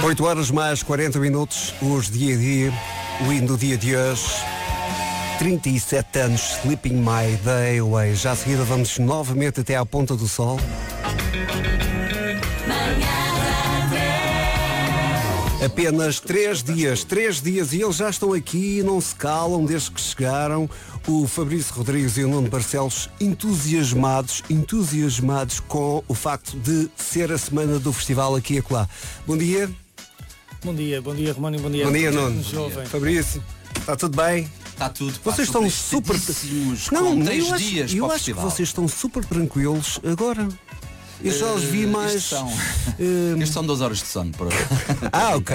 8 horas mais 40 minutos, os dia a dia, o hino do dia de hoje. 37 anos, Sleeping My Day Away. Já a seguida vamos novamente até à Ponta do Sol. Apenas 3 dias e eles já estão aqui e não se calam desde que chegaram. O Fabrício Rodrigues e o Nuno Barcelos entusiasmados com o facto de ser a semana do festival aqui e acolá. Bom dia. Bom dia, Romano, e bom dia Nuno. Fabrício, está tudo bem? Está tudo. Vocês estão super... Não, 3 dias eu para o acho que festival. vocês estão super tranquilos agora. Eu já os vi mais... Estes são 2 horas de sono. Por... ok.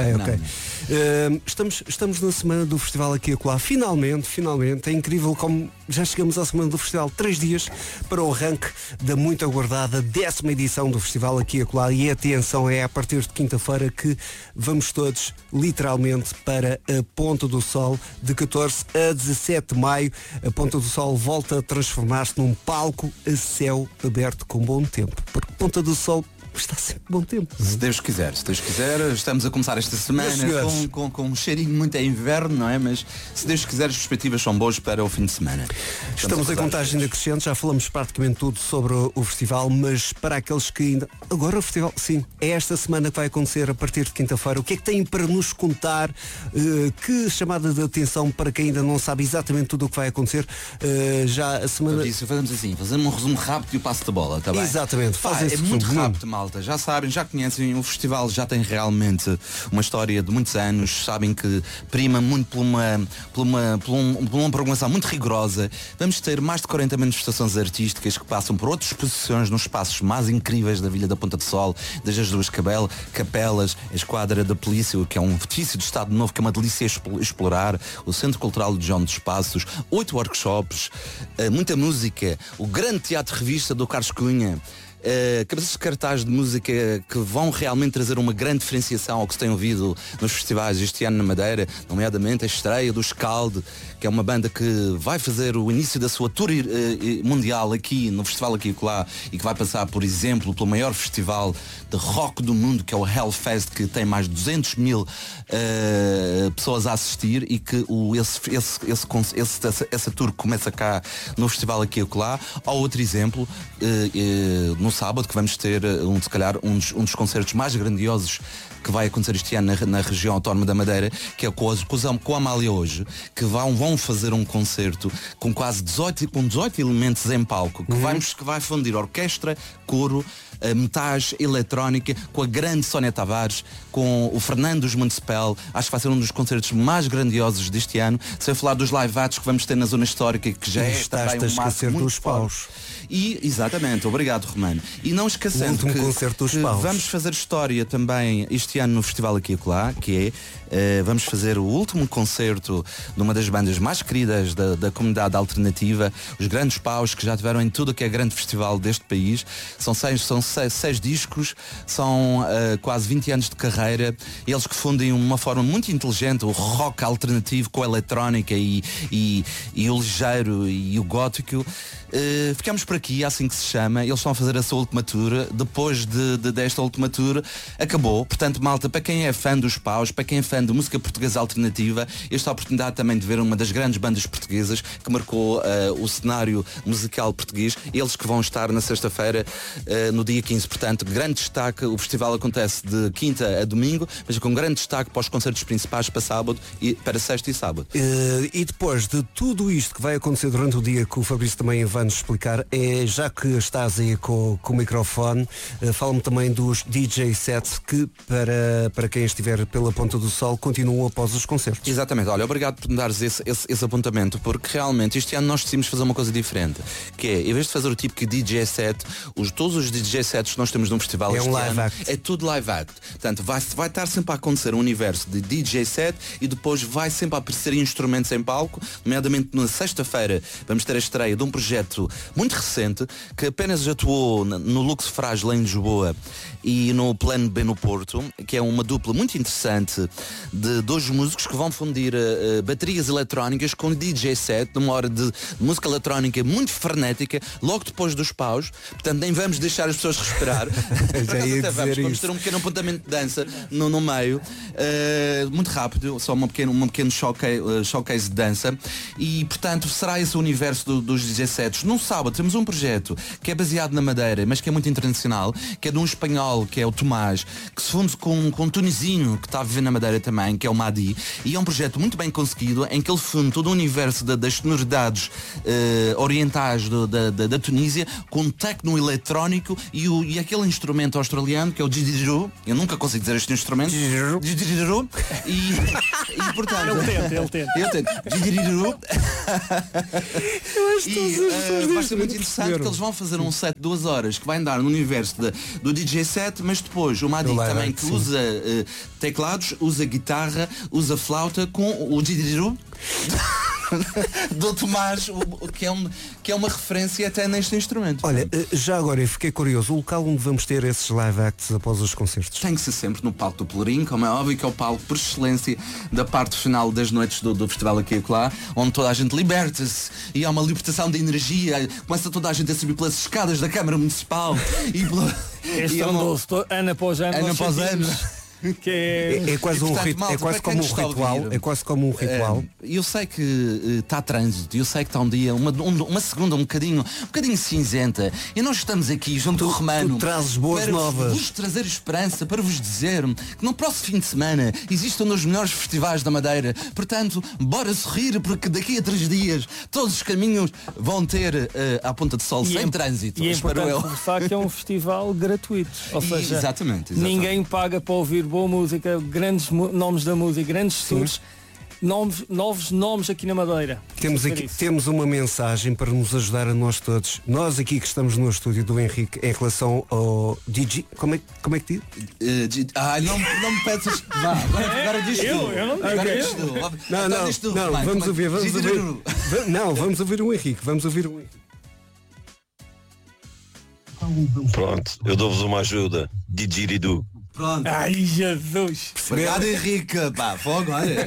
Estamos na semana do festival aqui e acolá. Finalmente, é incrível como já chegamos à semana do festival. 3 dias para o arranque da muito aguardada 10ª edição do festival aqui e acolá. E atenção, é a partir de quinta-feira que vamos todos literalmente para a Ponta do Sol. De 14 a 17 de maio a Ponta do Sol volta a transformar-se num palco a céu aberto com bom tempo. Porque Ponta do Sol está sempre bom tempo. Se Deus quiser, estamos a começar esta semana com um cheirinho muito a inverno, não é? Mas se Deus quiser, as perspectivas são boas para o fim de semana. Estamos em contagem decrescente, já falamos praticamente tudo sobre o festival, mas para aqueles que ainda... Agora o festival, sim, é esta semana que vai acontecer a partir de quinta-feira. O que é que têm para nos contar? Que chamada de atenção para quem ainda não sabe exatamente tudo o que vai acontecer? Já a semana... Fazemos um resumo rápido e o passo de bola, está bem? Exatamente. É muito rápido, malta. Já sabem, já conhecem, o festival já tem realmente uma história de muitos anos, sabem que prima muito por uma programação muito rigorosa. Vamos ter mais de 40 manifestações artísticas que passam por outras exposições nos espaços mais incríveis da Vila da Ponta do Sol, desde as 2 capelas, a esquadra da polícia, que é um edifício de Estado Novo, que é uma delícia explorar, o Centro Cultural de João dos Passos, 8 workshops, muita música, o grande teatro revista do Carlos Cunha, cabeças de cartaz de música que vão realmente trazer uma grande diferenciação ao que se tem ouvido nos festivais este ano na Madeira, nomeadamente a estreia do Scalde, que é uma banda que vai fazer o início da sua tour mundial aqui no festival aqui e lá, e que vai passar, por exemplo, pelo maior festival de rock do mundo, que é o Hellfest, que tem mais de 200 mil pessoas a assistir, e que essa tour começa cá no festival aqui e lá. Ou outro exemplo, no sábado, que vamos ter se calhar um dos concertos mais grandiosos que vai acontecer este ano na região autónoma da Madeira, que é com a Amália hoje, que vão fazer um concerto com quase 18 elementos em palco, que vai fundir orquestra, coro, metais, eletrónica, com a grande Sónia Tavares, com o Fernando dos Municipal. Acho que vai ser um dos concertos mais grandiosos deste ano, sem falar dos live acts que vamos ter na zona histórica, que já é também um máximo muito dos paus. E, exatamente, obrigado, Romano. E não esquecendo que vamos fazer história também este ano no festival aqui e lá, que é, vamos fazer o último concerto de uma das bandas mais queridas da comunidade alternativa, os Grandes Paus, que já tiveram em tudo o que é grande festival deste país. São seis discos, são quase 20 anos de carreira. Eles que fundem uma forma muito inteligente o rock alternativo com a eletrónica e o ligeiro e o gótico. Ficamos por aqui, assim que se chama. Eles estão a fazer a sua última tour. Depois desta última tour acabou. Portanto, malta, para quem é fã dos Paus, para quem é fã de música portuguesa alternativa, esta oportunidade também de ver uma das grandes bandas portuguesas que marcou o cenário musical português. Eles que vão estar na sexta-feira, no dia 15. Portanto, grande destaque. O festival acontece de quinta a domingo, mas com grande destaque para os concertos principais para sábado e para sexta e sábado. E depois de tudo isto que vai acontecer durante o dia, que o Fabrício também vai nos explicar, já que estás aí com o microfone, fala-me também dos DJ sets que para quem estiver pela Ponta do Sol continuam após os concertos. Exatamente, olha, obrigado por me dares esse apontamento, porque realmente este ano nós decidimos fazer uma coisa diferente, que é, em vez de fazer o tipo que DJ set, todos os DJ sets que nós temos num festival este live ano, act. é tudo live act. Portanto, vai estar sempre a acontecer um universo de DJ set e depois vai sempre a aparecer instrumentos em palco, nomeadamente na sexta-feira vamos ter a estreia de um projeto muito recente que apenas atuou no Lux Frágil em Lisboa e no Plano B no Porto, que é uma dupla muito interessante de 2 músicos que vão fundir baterias eletrónicas com DJ set, numa hora de música eletrónica muito frenética, logo depois dos paus. Portanto, nem vamos deixar as pessoas respirar. Vamos ter um pequeno apontamento de dança no meio, muito rápido, só um pequeno showcase de dança. E portanto será esse o universo dos DJ sets. No sábado temos um projeto que é baseado na Madeira, mas que é muito internacional, que é de um espanhol, que é o Tomás, que se funde com um tunisinho que está a viver na Madeira também, que é o Madi, e é um projeto muito bem conseguido, em que ele funde todo o universo das sonoridades orientais da Tunísia, com techno eletrónico e aquele instrumento australiano que é o didgeridoo. Eu nunca consigo dizer este instrumento. Didgeridoo. E portanto ele tenta. Eu tento. Didgeridoo. E vai ser muito interessante, porque eles vão fazer um set de 2 horas que vai andar no universo do DJ set, mas depois o Madi também, que usa teclados, usa guitarra, usa flauta, com o didgeridoo do Tomás, que é uma referência até neste instrumento. Olha, já agora eu fiquei curioso, o local onde vamos ter esses live acts após os concertos? Tem que ser sempre no palco do Pelourinho, como é óbvio, que é o palco por excelência da parte final das noites do festival aqui e acolá, onde toda a gente liberta-se e há uma libertação de energia, começa toda a gente a subir pelas escadas da Câmara Municipal este ano após ano. Que é quase um ritual. É quase como um ritual. Eu sei que está trânsito, eu sei que está um dia, uma segunda um bocadinho cinzenta, e nós estamos aqui junto ao Romano. Tu trazes boas novas. Para vos trazer esperança, para vos dizer que no próximo fim de semana existem um dos melhores festivais da Madeira. Portanto, bora sorrir, porque daqui a 3 dias todos os caminhos vão ter à Ponta de Sol sem trânsito. E é importante reforçar que é um festival gratuito. Ou seja, exatamente. Ninguém paga para ouvir boa música, grandes nomes da música, grandes tours, novos nomes aqui na Madeira. Temos uma mensagem para nos ajudar a nós todos. Nós aqui que estamos no estúdio do Henrique, em relação ao DJ. Como é que diz? Não me peças. Agora diz tu. Agora diz tu. Não, vamos ouvir. Não, vamos ouvir o Henrique. Pronto, eu dou-vos uma ajuda. Didgeridoo. Pronto. Ai, Jesus. Obrigado, Henrique. Fogo, olha.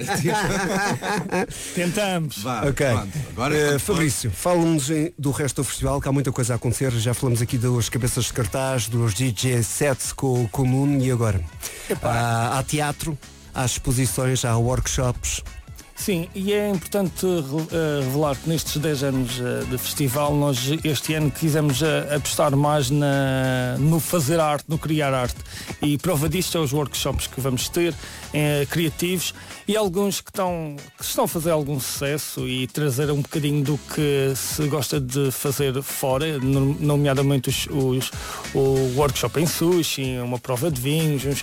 Tentamos. Ok. Agora, Fabrício, fala-nos do resto do festival, que há muita coisa a acontecer. Já falamos aqui das cabeças de cartaz, dos DJ sets com o Nuno, e agora? Há teatro, há exposições, há workshops. Sim, e é importante revelar que nestes 10 anos de festival, nós este ano quisemos apostar mais no fazer arte, no criar arte. E prova disto é os workshops que vamos ter, criativos, e alguns que estão a fazer algum sucesso e trazer um bocadinho do que se gosta de fazer fora, nomeadamente o workshop em sushi, uma prova de vinhos,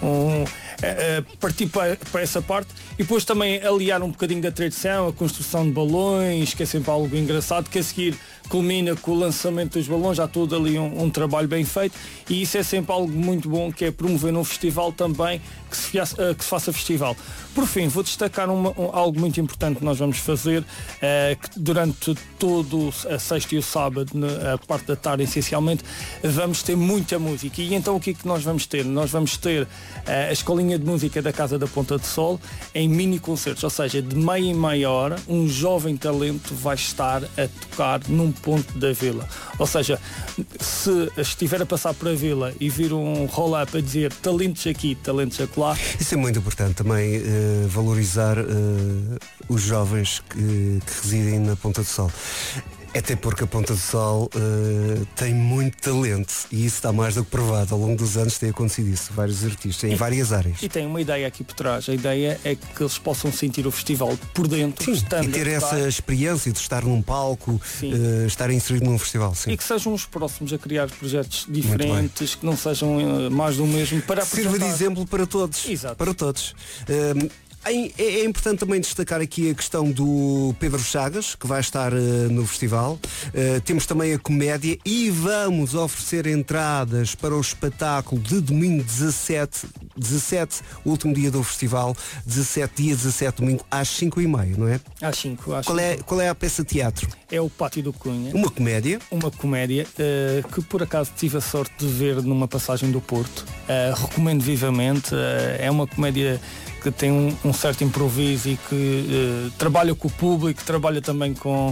partir para essa parte, e depois também aliar um bocadinho da tradição, a construção de balões, que é sempre algo engraçado, que a seguir culmina com o lançamento dos balões, já todo ali um trabalho bem feito, e isso é sempre algo muito bom, que é promover num festival também que se faça festival. Por fim, vou destacar algo muito importante que nós vamos fazer, que durante todo a sexta e o sábado, a parte da tarde essencialmente, vamos ter muita música. E então o que é que nós vamos ter? Nós vamos ter a escolinha de música da Casa da Ponta de Sol em mini concertos, ou seja, de meia em meia hora, um jovem talento vai estar a tocar num ponto da vila. Ou seja, se estiver a passar por a vila e vir um roll-up a dizer talentos aqui, talentos acolá. Isso é muito importante também, valorizar os jovens que residem na Ponta do Sol. Até porque a Ponta do Sol tem muito talento, e isso está mais do que provado. Ao longo dos anos tem acontecido isso, vários artistas, em várias áreas. E tem uma ideia aqui por trás. A ideia é que eles possam sentir o festival por dentro. Sim, e ter essa experiência de estar num palco, estar inserido num festival. Sim. E que sejam os próximos a criar projetos diferentes, que não sejam mais do mesmo, para sirva de exemplo para todos. Exato. Para todos. É importante também destacar aqui a questão do Pedro Chagas, que vai estar no festival. Temos também a comédia e vamos oferecer entradas para o espetáculo de domingo 17, último dia do festival, 17 domingo, às 5h30, não é? Às 5. Qual é a peça de teatro? É o Pátio do Cunha. Uma comédia? Uma comédia que por acaso tive a sorte de ver numa passagem do Porto. Recomendo vivamente. É uma comédia que tem um certo improviso e que trabalha com o público, trabalha também com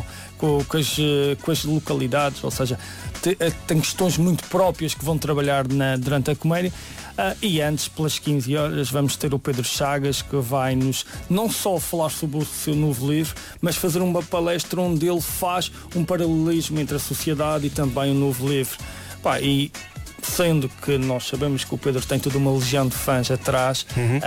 as localidades, ou seja, tem questões muito próprias que vão trabalhar durante a comédia. E antes, pelas 15 horas, vamos ter o Pedro Chagas, que vai nos não só falar sobre o seu novo livro, mas fazer uma palestra onde ele faz um paralelismo entre a sociedade e também o novo livro. E sendo que nós sabemos que o Pedro tem toda uma legião de fãs atrás,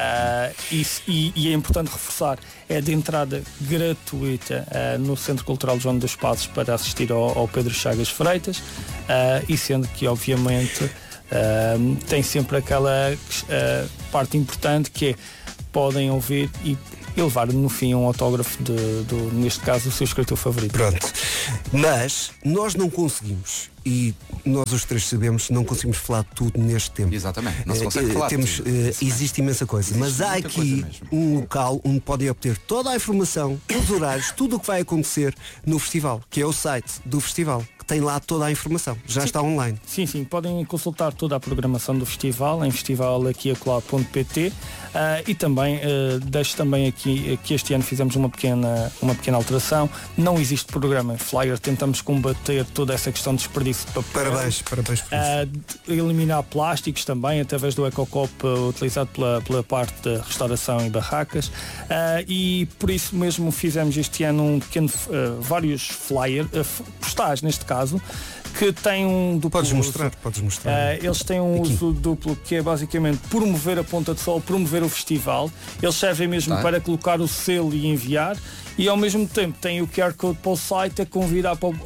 e é importante reforçar, é de entrada gratuita no Centro Cultural João dos Passos para assistir ao Pedro Chagas Freitas, e sendo que obviamente tem sempre aquela parte importante que é, podem ouvir e levar no fim um autógrafo neste caso, o seu escritor favorito. Pronto. Mas nós não conseguimos, e nós os três sabemos, não conseguimos falar de tudo neste tempo. Exatamente, não se consegue falar de tudo. Existe imensa coisa, mas há aqui um local onde podem obter toda a informação, os horários, tudo o que vai acontecer no festival, que é o site do festival. Tem lá toda a informação, já está online. Sim, podem consultar toda a programação do festival em festivalaquiacolá.pt, e também deixo também aqui que este ano fizemos uma pequena alteração. Não existe programa em flyer, tentamos combater toda essa questão de desperdício de papel. Parabéns por isso. Eliminar plásticos também através do EcoCop utilizado pela parte da restauração e barracas, e por isso mesmo fizemos este ano vários flyers, postais neste caso, que tem um duplo Podes uso. mostrar. Eles têm um uso duplo, que é basicamente promover a Ponta de Sol, promover o festival. Eles servem mesmo para colocar o selo e enviar, e ao mesmo tempo tem o QR Code para o site a convidar para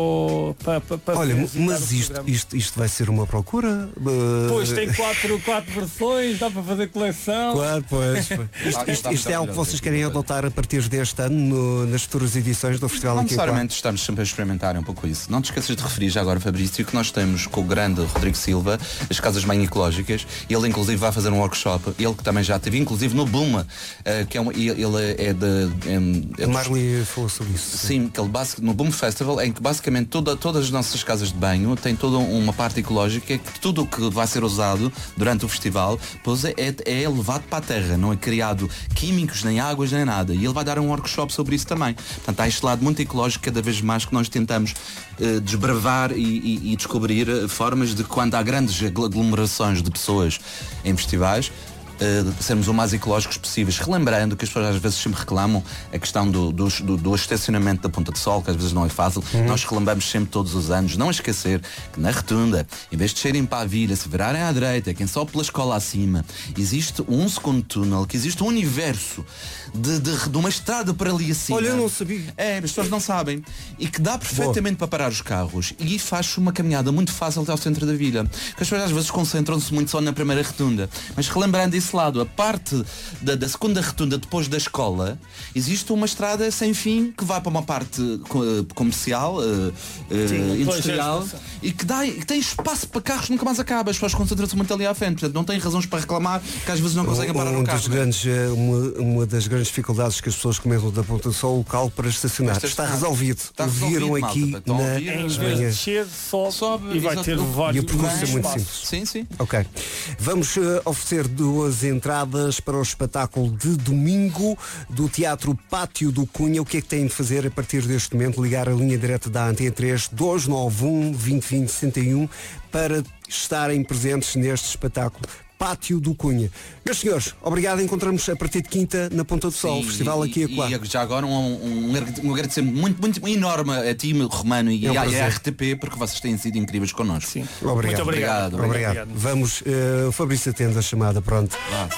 Olha, mas isto vai ser uma procura? Pois, tem quatro versões, dá para fazer coleção. Claro, pois. Isto é algo que vocês querem adotar a partir deste ano nas futuras edições do Festival aqui? Necessariamente estamos sempre a experimentar um pouco isso. Não te esqueças de referir já agora, Fabrício, que nós temos com o grande Rodrigo Silva as casas bem ecológicas. Ele inclusive vai fazer um workshop, ele que também já teve inclusive no Boom, que ele é de Marley falou sobre isso. Sim, que ele no Boom Festival, em que basicamente todas as nossas casas de banho têm toda uma parte ecológica, que tudo o que vai ser usado durante o festival pois é levado para a terra, não é criado químicos, nem águas, nem nada. E ele vai dar um workshop sobre isso também. Portanto, há este lado muito ecológico cada vez mais que nós tentamos desbravar e descobrir formas de, quando há grandes aglomerações de pessoas em festivais, sermos o mais ecológicos possíveis, relembrando que as pessoas às vezes sempre reclamam a questão do estacionamento da Ponta de Sol, que às vezes não é fácil. Nós relembramos sempre todos os anos, não esquecer que na Rotunda, em vez de descerem para a vila, se virarem à direita, quem sobe pela escola acima, existe um segundo túnel, que existe um universo de uma estrada para ali acima. Olha, eu não sabia. As pessoas não sabem. E que dá perfeitamente para parar os carros e faz uma caminhada muito fácil até ao centro da vila. Porque as pessoas às vezes concentram-se muito só na primeira rotunda, mas relembrando esse lado, a parte da segunda rotunda depois da escola, existe uma estrada sem fim que vai para uma parte comercial, industrial, e que tem espaço para carros, nunca mais acaba. As pessoas concentram-se muito ali à frente, portanto não têm razões para reclamar que às vezes não conseguem parar o carro. Uma das grandes dificuldades que as pessoas comentam da Ponta do Sol, o local para estacionar. Está resolvido. Viram aqui em vez de descer, sobe e vai ter vários. E o percurso é muito simples. Sim. Ok. Vamos oferecer 2 entradas para o espetáculo de domingo do Teatro Pátio do Cunha. O que é que têm de fazer a partir deste momento? Ligar a linha direta da Antena 3 291 2020 61 para estarem presentes neste espetáculo Pátio do Cunha. Meus senhores, obrigado. Encontramos a partir de quinta na Ponta do Sol, festival aqui a Colar. E já agora um agradecimento muito enorme a ti, Romano, e à RTP, porque vocês têm sido incríveis connosco. Sim. Obrigado. Muito obrigado. Vamos, o Fabrício atende a chamada, pronto.